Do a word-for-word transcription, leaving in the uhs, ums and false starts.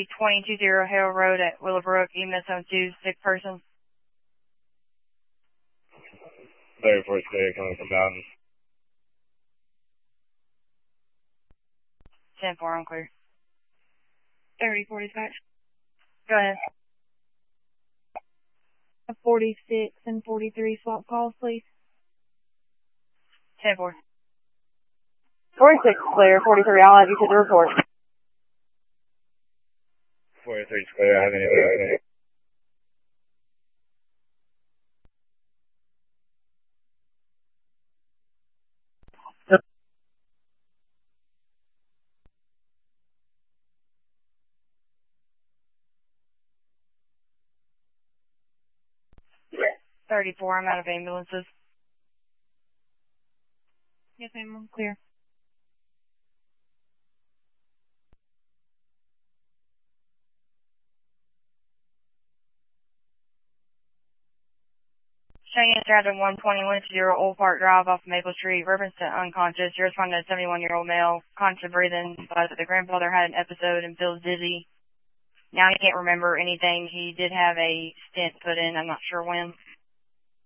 three twenty two zero Hale Road at Willowbrook, E M S zone two, sick person. thirty-four is clear, coming from Mountain. ten four, I'm clear. thirty-four dispatch. Go ahead. forty-six and forty-three swap calls, please. ten four. forty-six clear, forty-three, I'll add you to the report. forty-three is clear, I have any thirty-four, I'm out of ambulances. Yes, ma'am, I'm clear. Cheyenne Stratton one twenty one zero Old Park Drive off Maple Street, reference to unconscious. You're responding to a seventy-one year old male, conscious breathing, but the grandfather had an episode and feels dizzy. Now he can't remember anything. He did have a stent put in, I'm not sure when.